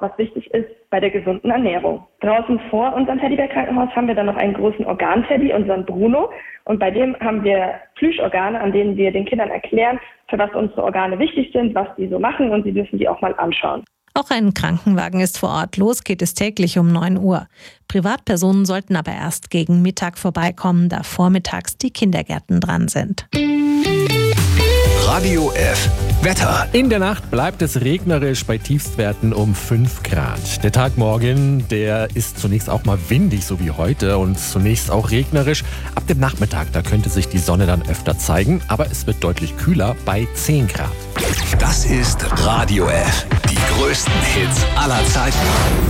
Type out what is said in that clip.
auch, was wichtig ist bei der gesunden Ernährung. Draußen vor unserem Teddybär-Krankenhaus haben wir dann noch einen großen Organteddy, unseren Bruno. Und bei dem haben wir Plüschorgane, an denen wir den Kindern erklären, für was unsere Organe wichtig sind, was die so machen, und sie dürfen die auch mal anschauen. Auch ein Krankenwagen ist vor Ort. Los geht es täglich um 9 Uhr. Privatpersonen sollten aber erst gegen Mittag vorbeikommen, da vormittags die Kindergärten dran sind. Radio F. Wetter. In der Nacht bleibt es regnerisch bei Tiefstwerten um 5 Grad. Der Tag morgen, der ist zunächst auch mal windig, so wie heute, und zunächst auch regnerisch. Ab dem Nachmittag, da könnte sich die Sonne dann öfter zeigen, aber es wird deutlich kühler bei 10 Grad. Das ist Radio F. Die größten Hits aller Zeiten.